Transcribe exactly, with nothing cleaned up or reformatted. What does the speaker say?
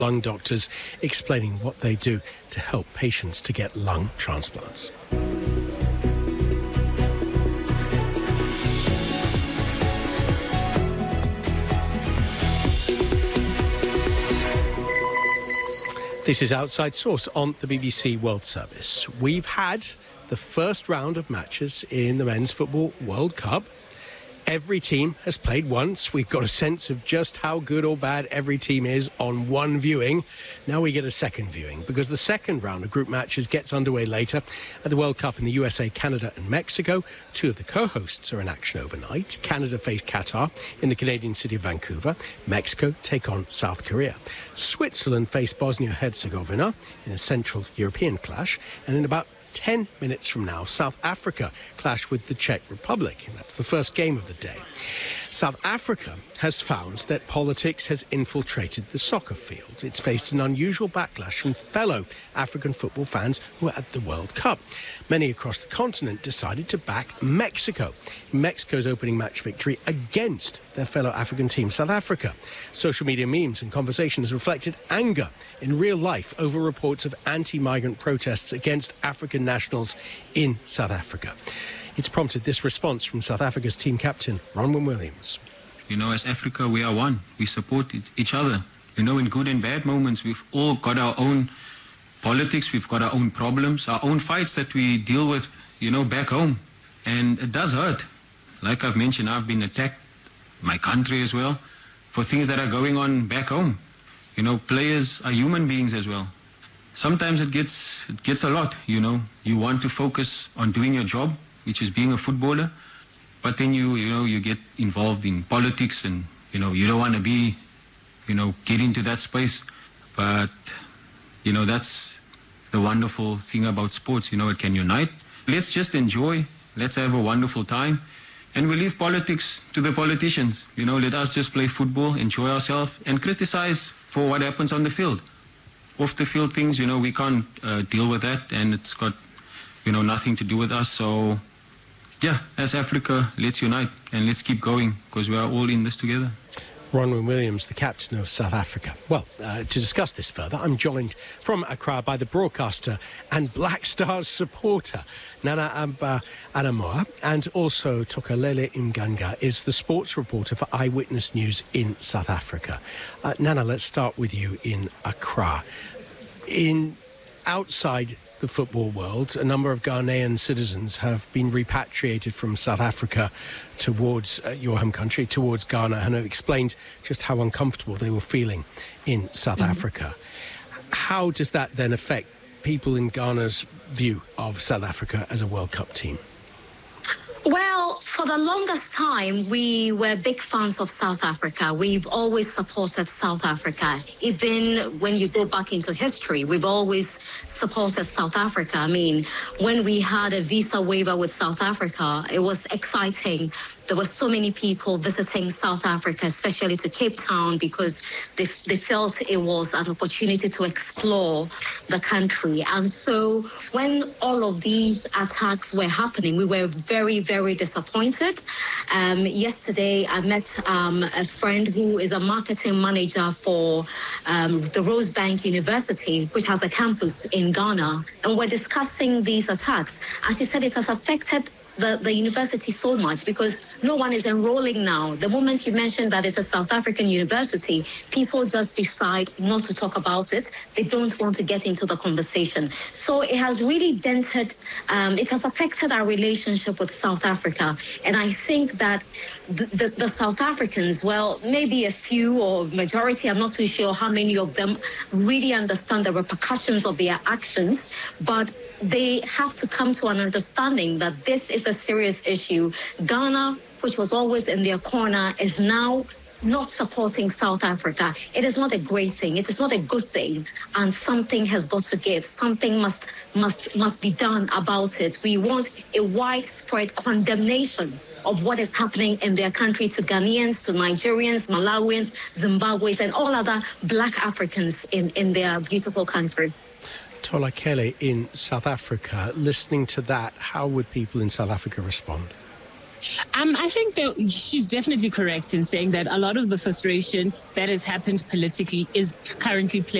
lung doctors explaining what they do to help patients to get lung transplants. This is Outside Source on the B B C World Service. We've had the first round of matches in the Men's Football World Cup. Every team has played once. We've got a sense of just how good or bad every team is on one viewing. Now we get a second viewing because the second round of group matches gets underway later at the World Cup in the U S A, Canada and Mexico. Two of the co-hosts are in action overnight. Canada face Qatar in the Canadian city of Vancouver. Mexico take on South Korea. Switzerland face Bosnia-Herzegovina in a Central European clash. And in about ten minutes from now, South Africa clash with the Czech Republic. And that's the first game of the day. South Africa has found that politics has infiltrated the soccer field. It's faced an unusual backlash from fellow African football fans who were at the World Cup. Many across the continent decided to back Mexico in Mexico's opening match victory against their fellow African team, South Africa. Social media memes and conversations reflected anger in real life over reports of anti-migrant protests against African nationals in South Africa. It's prompted this response from South Africa's team captain, Ronwen Williams. You know, as Africa, we are one. We support each other. You know, in good and bad moments, we've all got our own politics. We've got our own problems, our own fights that we deal with, you know, back home. And it does hurt. Like I've mentioned, I've been attacked, my country as well, for things that are going on back home. You know, players are human beings as well. Sometimes it gets, it gets a lot, you know. You want to focus on doing your job, which is being a footballer, but then you, you know, you get involved in politics and, you know, you don't want to be, you know, get into that space. But, you know, that's the wonderful thing about sports, you know, it can unite. Let's just enjoy, let's have a wonderful time, and we leave politics to the politicians. You know, let us just play football, enjoy ourselves, and criticize for what happens on the field. Off the field things, you know, we can't uh, deal with that, and it's got, you know, nothing to do with us, so yeah, as Africa, let's unite and let's keep going because we are all in this together. Ronwen Williams, the captain of South Africa. Well, uh, to discuss this further, I'm joined from Accra by the broadcaster and Black Stars supporter, Nana Amba Adamoah, and also Tokalele Mganga is the sports reporter for Eyewitness News in South Africa. Uh, Nana, let's start with you in Accra. In outside the football world, a number of Ghanaian citizens have been repatriated from South Africa towards uh, your home country, towards Ghana, and have explained just how uncomfortable they were feeling in South mm-hmm. Africa. How does that then affect people in Ghana's view of South Africa as a World Cup team? Well, for the longest time, we were big fans of South Africa. We've always supported South Africa. Even when you go back into history, we've always supported South Africa. I mean, when we had a visa waiver with South Africa, it was exciting. There were so many people visiting South Africa, especially to Cape Town, because they, they felt it was an opportunity to explore the country. And so when all of these attacks were happening, we were very, very disappointed. Um, yesterday, I met um, a friend who is a marketing manager for um, the Rosebank University, which has a campus in Ghana. And we're discussing these attacks. And she said it has affected The, the university so much because no one is enrolling now. The moment you mention that it's a South African university, people just decide not to talk about it. They don't want to get into the conversation. So it has really dented, um, it has affected our relationship with South Africa. And I think that the, the, the South Africans, well, maybe a few or majority, I'm not too sure how many of them really understand the repercussions of their actions, but they have to come to an understanding that this is a serious issue. Ghana, which was always in their corner, is now not supporting South Africa. It is not a great thing. It is not a good thing. And something has got to give. Something must must must be done about it. We want a widespread condemnation of what is happening in their country to Ghanaians, to Nigerians, Malawians, Zimbabweans, and all other Black Africans in, in their beautiful country. Tola Kele in South Africa, listening to that, how would people in South Africa respond? Um, I think that she's definitely correct in saying that a lot of the frustration that has happened politically is currently playing